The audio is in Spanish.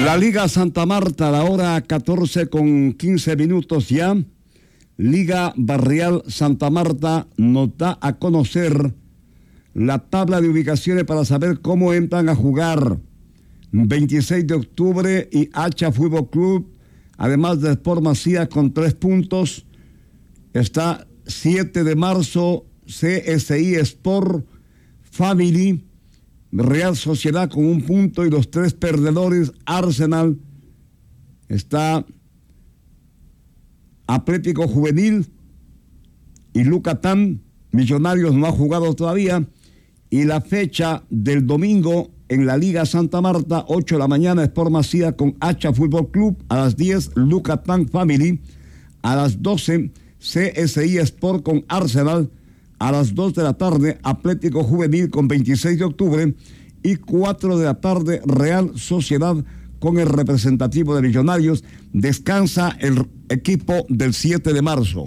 La Liga Santa Marta, a la hora 14:15 ya. Liga Barrial Santa Marta nos da a conocer la tabla de ubicaciones para saber cómo entran a jugar. 26 de octubre y Hacha Fútbol Club, además de Sport Macías con 3 puntos. Está 7 de marzo, CSI Sport, Family, Real Sociedad con 1 punto y los 3 perdedores, Arsenal. Está Atlético Juvenil y Lucatán. Millonarios no ha jugado todavía. Y la fecha del domingo en la Liga Santa Marta, 8 de la mañana, Sport Macías con Hacha Fútbol Club. A las 10, Lucatán Family. A las 12, CSI Sport con Arsenal. A las 2 de la tarde, Atlético Juvenil con 26 de octubre. Y 4 de la tarde, Real Sociedad con el representativo de Millonarios. Descansa el equipo del 7 de marzo.